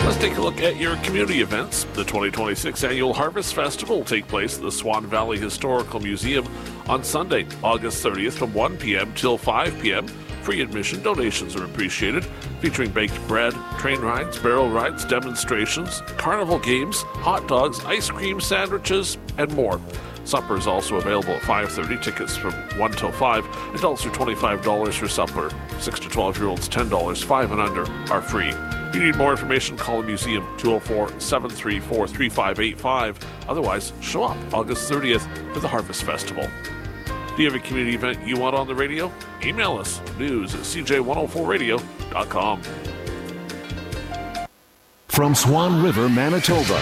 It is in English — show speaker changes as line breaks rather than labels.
Let's take a look at your community events. The 2026 Annual Harvest Festival will take place at the Swan Valley Historical Museum on Sunday, August 30th from 1 p.m. till 5 p.m. Free admission, donations are appreciated, featuring baked bread, train rides, barrel rides, demonstrations, carnival games, hot dogs, ice cream sandwiches, and more. Supper is also available at 5:30. Tickets from 1 till 5. Adults are $25 for supper. 6 to 12-year-olds $10. 5 and under are free. If you need more information, call the museum 204-734-3585. Otherwise, show up August 30th for the Harvest Festival. Do you have a community event you want on the radio? Email us news@cj104radio.com.
From Swan River, Manitoba,